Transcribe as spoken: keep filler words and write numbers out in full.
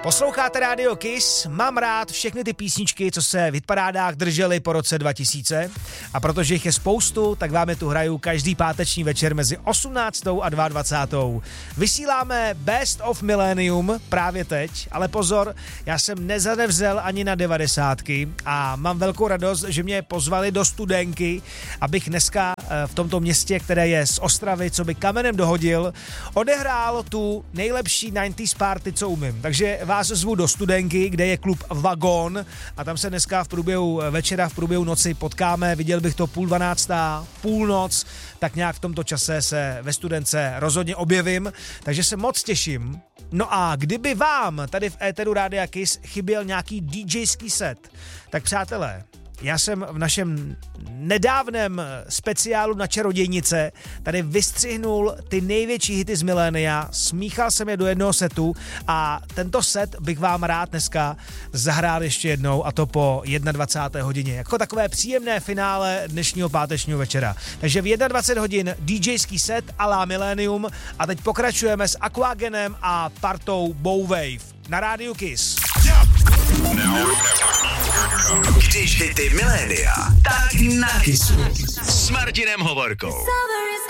Posloucháte Radio Kiss, mám rád všechny ty písničky, co se v hitparádách držely po roce dva tisíce a protože jich je spoustu, tak vám je tu hraju každý páteční večer mezi osmnáctou a dvacátou. Vysíláme Best of Millennium právě teď, ale pozor, já jsem nezanevřel ani na devadesátky a mám velkou radost, že mě pozvali do Studenky, abych dneska v tomto městě, které je z Ostravy, co by kamenem dohodil, odehrál tu nejlepší devadesátkovou party, co umím. Takže vás zvu do Studenky, kde je klub Vagon a tam se dneska v průběhu večera, v průběhu noci potkáme, viděl bych to půl dvanáctá, půlnoc, tak nějak v tomto čase se ve Studence rozhodně objevím, takže se moc těším. No a kdyby vám tady v éteru Rádia Kiss chyběl nějaký DJský set, tak přátelé, já jsem v našem nedávném speciálu na Čarodějnice tady vystřihnul ty největší hity z milénia, smíchal jsem je do jednoho setu a tento set bych vám rád dneska zahrál ještě jednou a to po dvacáté jedné hodině. Jako takové příjemné finále dnešního pátečního večera. Takže v dvacet jedna hodin DJský set a la Millennium a teď pokračujeme s Aquagenem a partou Bowwave na Rádiu Kiss. Když hity milénia, tak na Kissu s Martinem Hovorkou.